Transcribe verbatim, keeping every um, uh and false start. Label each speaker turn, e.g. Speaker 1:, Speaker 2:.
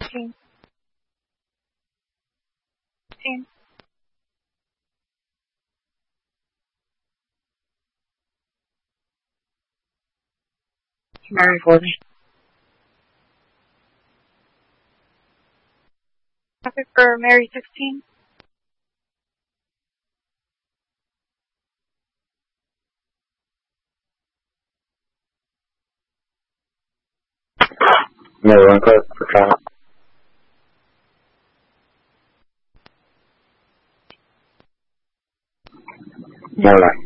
Speaker 1: fourteen. fifteen.
Speaker 2: Mary forty.
Speaker 1: Copy for Mary sixteen.
Speaker 3: Mary one clear for trial. More light.